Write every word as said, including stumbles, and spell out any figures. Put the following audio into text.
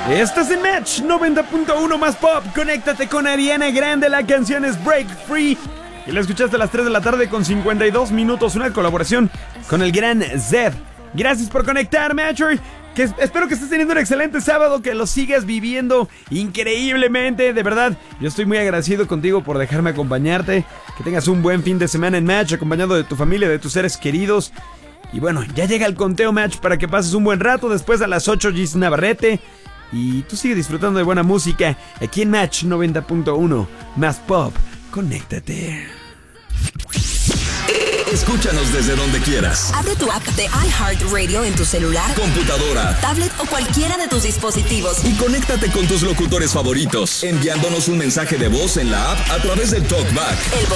Estás en Match noventa punto uno más pop. Conéctate con Ariana Grande. La canción es Break Free y la escuchaste a las tres de la tarde con cincuenta y dos minutos. Una colaboración con el gran Zed. Gracias por conectar, Matcher. Que espero que estés teniendo un excelente sábado, que lo sigas viviendo increíblemente. De verdad, yo estoy muy agradecido contigo por dejarme acompañarte. Que tengas un buen fin de semana en Match, acompañado de tu familia, de tus seres queridos. Y bueno, ya llega el conteo, Match, para que pases un buen rato. Después a las ocho, Gis Navarrete. Y tú sigue disfrutando de buena música aquí en Match noventa punto uno más pop. Conéctate. Escúchanos desde donde quieras. Abre tu app de iHeartRadio en tu celular, computadora, tablet o cualquiera de tus dispositivos. Y conéctate con tus locutores favoritos, enviándonos un mensaje de voz en la app a través del TalkBack. El